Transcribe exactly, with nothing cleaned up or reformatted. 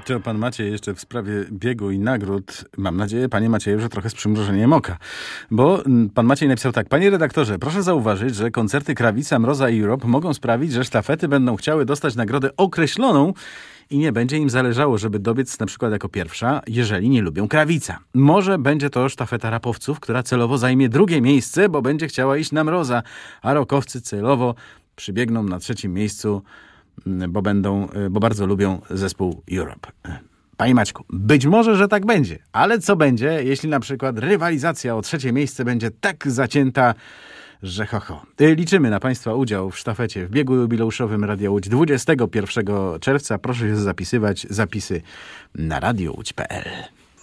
To pan Maciej jeszcze w sprawie biegu i nagród. Mam nadzieję, panie Macieju, że trochę z przymrużeniem oka. Bo pan Maciej napisał tak. Panie redaktorze, proszę zauważyć, że koncerty Krawica, Mroza i Europe mogą sprawić, że sztafety będą chciały dostać nagrodę określoną i nie będzie im zależało, żeby dobiec na przykład jako pierwsza, jeżeli nie lubią Krawica. Może będzie to sztafeta rapowców, która celowo zajmie drugie miejsce, bo będzie chciała iść na Mroza, a rockowcy celowo przybiegną na trzecim miejscu, bo będą, bo bardzo lubią zespół Europe. Panie Maćku, być może, że tak będzie, ale co będzie, jeśli na przykład rywalizacja o trzecie miejsce będzie tak zacięta, że ho, ho. Liczymy na państwa udział w sztafecie w biegu jubileuszowym Radia Łódź dwudziestego pierwszego czerwca. Proszę się zapisywać. Zapisy na radio łódź kropka p l.